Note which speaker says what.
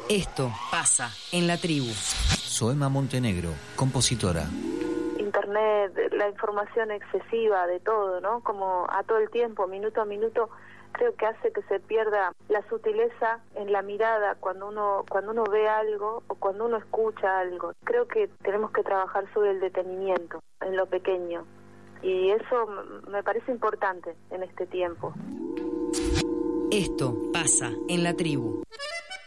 Speaker 1: Esto pasa en la tribu.
Speaker 2: Soema Montenegro, compositora.
Speaker 3: Internet, la información excesiva de todo, ¿no? Como a todo el tiempo, minuto a minuto, creo que hace que se pierda la sutileza en la mirada cuando uno ve algo o cuando uno escucha algo. Creo que tenemos que trabajar sobre el detenimiento en lo pequeño y eso me parece importante en este tiempo.
Speaker 1: Esto pasa en la tribu.